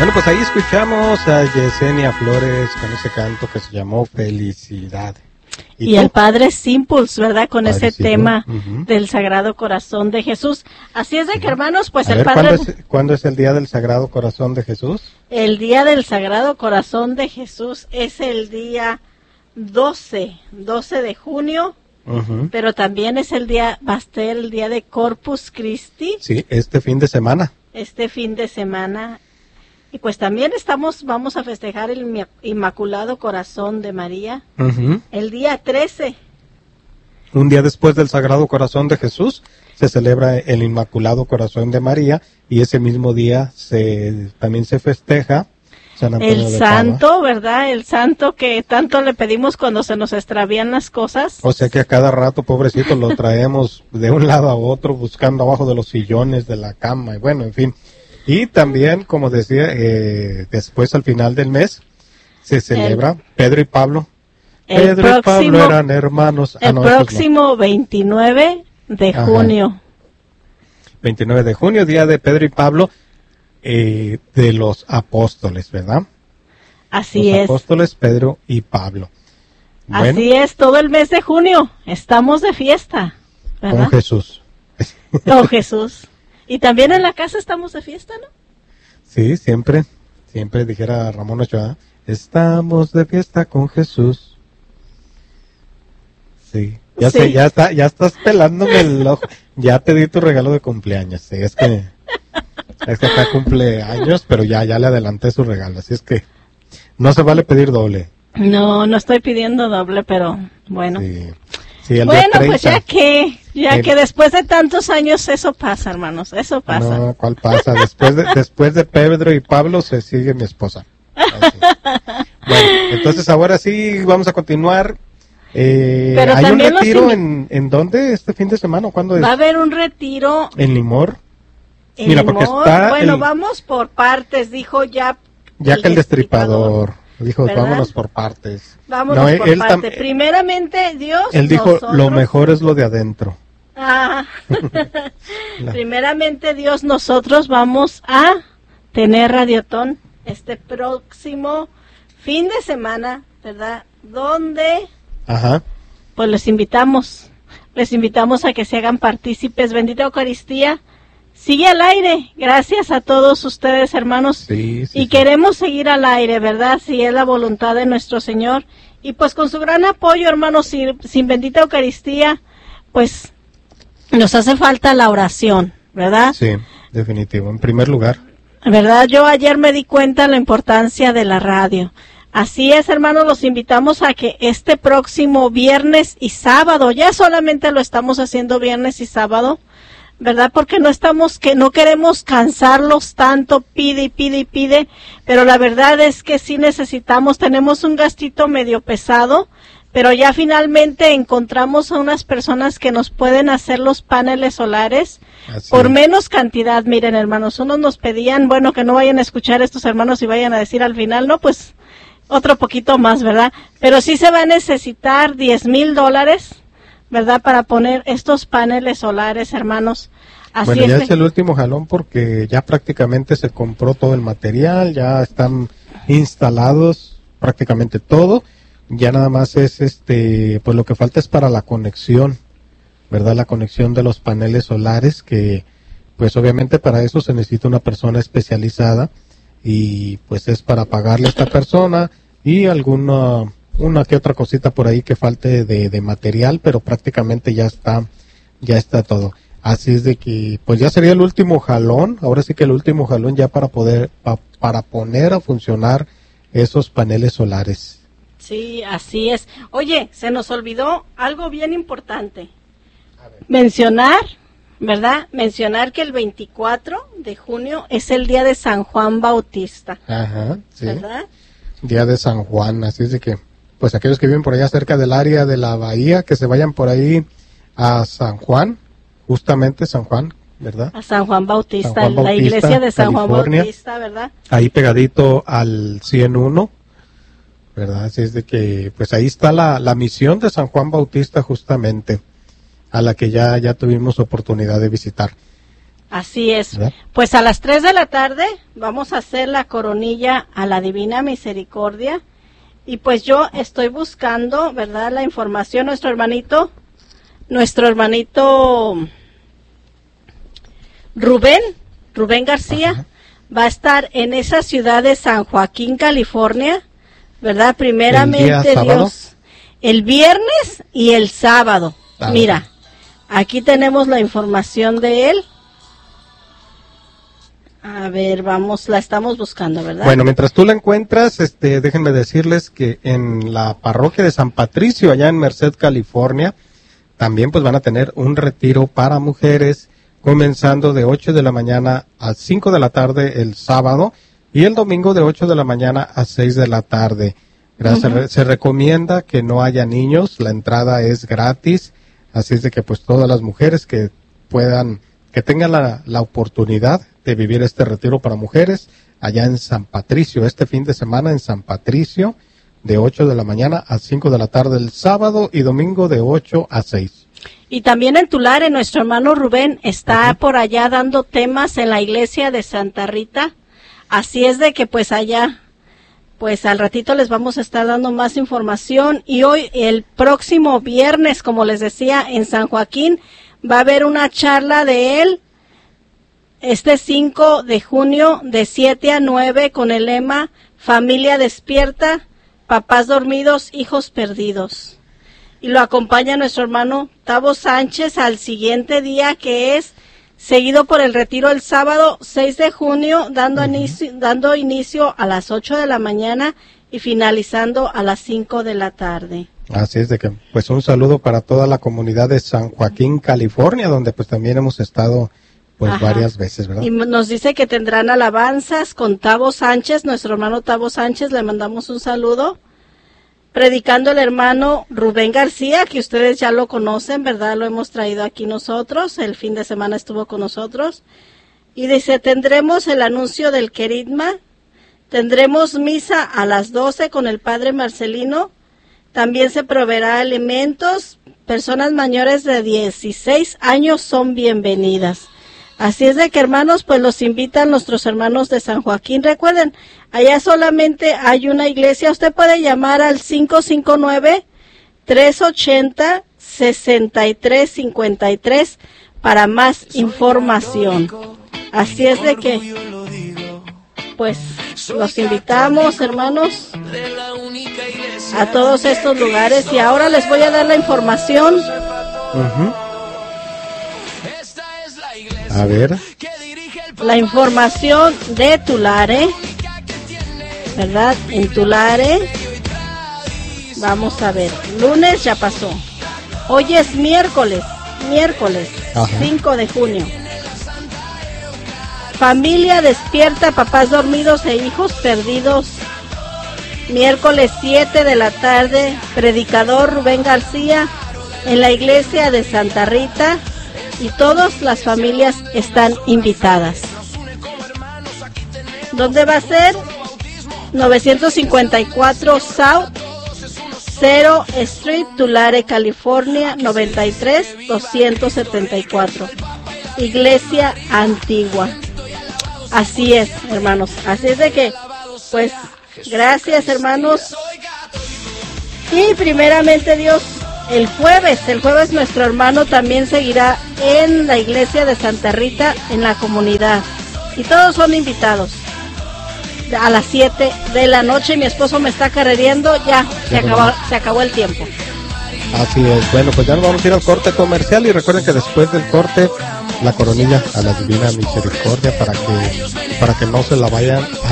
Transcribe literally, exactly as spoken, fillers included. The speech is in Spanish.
Bueno, pues ahí escuchamos a Yesenia Flores con ese canto que se llamó Felicidad. Y, y el Padre Simples, ¿verdad? Con Padre ese Simple. tema uh-huh. del Sagrado Corazón de Jesús. Así es de que, hermanos, pues a el ver, Padre... ¿cuándo es, ¿cuándo es el Día del Sagrado Corazón de Jesús? El Día del Sagrado Corazón de Jesús es el día doce, doce de junio, uh-huh. pero también es el día, va a ser el día de Corpus Christi. Sí, este fin de semana. Este fin de semana. Y pues también estamos, vamos a festejar el Inmaculado Corazón de María, uh-huh. el día trece. Un día después del Sagrado Corazón de Jesús se celebra el Inmaculado Corazón de María y ese mismo día se también se festeja San Antonio el de santo, Padua. ¿verdad? El santo que tanto le pedimos cuando se nos extravían las cosas. O sea que a cada rato, pobrecito, lo traemos de un lado a otro buscando abajo de los sillones de la cama y bueno, en fin. Y también, como decía, eh, después al final del mes se celebra el, Pedro y Pablo. El Pedro próximo, y Pablo eran hermanos. El ah, no, próximo no. veintinueve de Ajá. junio. veintinueve de junio, día de Pedro y Pablo, eh, de los apóstoles, ¿verdad? Así los es. Los apóstoles Pedro y Pablo. Bueno, así es, todo el mes de junio estamos de fiesta, ¿verdad? Con Jesús. Con Jesús. Y también en la casa estamos de fiesta, ¿no? Sí, siempre, siempre dijera Ramón Ochoa, estamos de fiesta con Jesús. Sí, ya sí. sé, ya está, ya estás pelándome el ojo, ya te di tu regalo de cumpleaños, sí, es que, es que acá cumple años, pero ya, ya le adelanté su regalo, así es que no se vale pedir doble. No, no estoy pidiendo doble, pero bueno. Sí. Sí, el bueno, día treinta, pues ya que, ya el... que después de tantos años eso pasa, hermanos, eso pasa. No, ¿cuál pasa? Después de, después de Pedro y Pablo se sigue mi esposa. Así. Bueno, entonces ahora sí vamos a continuar. Eh, Pero ¿Hay un retiro los... en, en dónde este fin de semana? ¿Cuándo es? Va a haber un retiro. ¿En Limor? En Mira, Limor. porque está Bueno, el... vamos por partes, dijo ya. Ya que el destripador. Dijo, ¿verdad? Vámonos por partes. Vámonos no, por él partes. Tam... Primeramente, Dios. Él dijo, nosotros... lo mejor es lo de adentro. Ah. Primeramente, Dios, nosotros vamos a tener Radiotón este próximo fin de semana, ¿verdad? Donde, Ajá. pues les invitamos, les invitamos a que se hagan partícipes. Bendita Eucaristía. Sigue al aire, gracias a todos ustedes, hermanos, sí, sí, y sí. queremos seguir al aire, ¿verdad? Si es la voluntad de nuestro Señor, y pues con su gran apoyo, hermanos, sin, sin bendita Eucaristía, pues nos hace falta la oración, ¿verdad? Sí, definitivo, en primer lugar. ¿Verdad? Yo ayer me di cuenta de la importancia de la radio. Así es, hermanos, los invitamos a que este próximo viernes y sábado, ya solamente lo estamos haciendo viernes y sábado, ¿verdad? Porque no estamos, que no queremos cansarlos tanto, pide y pide y pide, pero la verdad es que sí necesitamos, tenemos un gastito medio pesado, pero ya finalmente encontramos a unas personas que nos pueden hacer los paneles solares Así por es. menos cantidad. Miren, hermanos, unos nos pedían, bueno, que no vayan a escuchar estos hermanos y vayan a decir al final, no, pues otro poquito más, ¿verdad? Pero sí se va a necesitar diez mil dólares, ¿verdad? Para poner estos paneles solares, hermanos. Así bueno, ya es, es el último jalón porque ya prácticamente se compró todo el material, ya están instalados prácticamente todo. Ya nada más es este, pues lo que falta es para la conexión, ¿verdad? La conexión de los paneles solares, que pues obviamente para eso se necesita una persona especializada y pues es para pagarle a esta persona y alguna una que otra cosita por ahí que falte de, de material, pero prácticamente ya está, ya está todo. Así es de que pues ya sería el último jalón, ahora sí que el último jalón ya para poder, pa, para poner a funcionar esos paneles solares. Sí, así es. Oye, se nos olvidó algo bien importante. Mencionar, ¿verdad? Mencionar que el veinticuatro de junio es el día de San Juan Bautista. Ajá, sí. ¿Verdad? Día de San Juan, así es de que, pues aquellos que viven por allá cerca del área de la bahía, que se vayan por ahí a San Juan, justamente San Juan, ¿verdad? A San Juan Bautista, San Juan Bautista, la iglesia de San California, Juan Bautista, ¿verdad? Ahí pegadito al ciento uno, ¿verdad? Así es de que, pues ahí está la, la misión de San Juan Bautista justamente, a la que ya, ya tuvimos oportunidad de visitar. Así es. ¿verdad? Pues a las tres de la tarde vamos a hacer la coronilla a la Divina Misericordia. Y pues yo estoy buscando, ¿verdad?, la información. Nuestro hermanito, nuestro hermanito Rubén, Rubén García, Ajá. va a estar en esa ciudad de San Joaquín, California, ¿verdad? Primeramente ¿El día Dios, el viernes y el sábado. Ah, Mira, aquí tenemos la información de él. A ver, vamos, la estamos buscando, ¿verdad? Bueno, mientras tú la encuentras, este, déjenme decirles que en la parroquia de San Patricio, allá en Merced, California, también pues van a tener un retiro para mujeres, comenzando de ocho de la mañana a cinco de la tarde el sábado, y el domingo de ocho de la mañana a seis de la tarde. Gracias, uh-huh. Se recomienda que no haya niños, la entrada es gratis, así es de que pues todas las mujeres que puedan, que tengan la, la oportunidad de vivir este retiro para mujeres allá en San Patricio, este fin de semana en San Patricio, de ocho de la mañana a cinco de la tarde el sábado y domingo de ocho a seis. Y también en Tulare, nuestro hermano Rubén está uh-huh. por allá dando temas en la iglesia de Santa Rita, así es de que pues allá, pues al ratito les vamos a estar dando más información. Y hoy, el próximo viernes, como les decía, en San Joaquín, va a haber una charla de él, este cinco de junio, de siete a nueve, con el lema Familia Despierta, Papás Dormidos, Hijos Perdidos. Y lo acompaña nuestro hermano Tavo Sánchez al siguiente día, que es seguido por el retiro el sábado seis de junio, dando, uh-huh. inicio, dando inicio a las ocho de la mañana y finalizando a las cinco de la tarde. Así es de que, pues un saludo para toda la comunidad de San Joaquín, California, donde pues también hemos estado pues Ajá. varias veces, ¿verdad? Y nos dice que tendrán alabanzas con Tavo Sánchez, nuestro hermano Tavo Sánchez, le mandamos un saludo. Predicando el hermano Rubén García, que ustedes ya lo conocen, ¿verdad? Lo hemos traído aquí nosotros, el fin de semana estuvo con nosotros. Y dice, tendremos el anuncio del querigma, tendremos misa a las doce con el padre Marcelino, también se proveerá alimentos, personas mayores de dieciséis años son bienvenidas. Así es de que, hermanos, pues los invitan nuestros hermanos de San Joaquín. Recuerden, allá solamente hay una iglesia. Usted puede llamar al cinco cinco nueve, tres ochenta, sesenta y tres cincuenta y tres para más información. Así es de que, pues, los invitamos, hermanos, a todos estos lugares. Y ahora les voy a dar la información. Uh-huh. A ver. La información de Tulare, ¿verdad? En Tulare, vamos a ver, lunes ya pasó. Hoy es miércoles, miércoles, Ajá. cinco de junio. Familia Despierta, Papás Dormidos e Hijos Perdidos. Miércoles siete de la tarde, predicador Rubén García en la iglesia de Santa Rita. Y todas las familias están invitadas. ¿Dónde va a ser? novecientos cincuenta y cuatro South cero Street, Tulare, California, noventa y tres doscientos setenta y cuatro. Iglesia Antigua. Así es, hermanos. Así es de que, pues, gracias, hermanos. Y primeramente Dios, el jueves, el jueves nuestro hermano también seguirá en la iglesia de Santa Rita, en la comunidad. Y todos son invitados. A las siete de la noche, mi esposo me está carrereando, ya, se acabó, se acabó el tiempo. Así es. Bueno, pues ya nos vamos a ir al corte comercial y recuerden que después del corte, la coronilla a la Divina Misericordia para que, para que no se la vayan a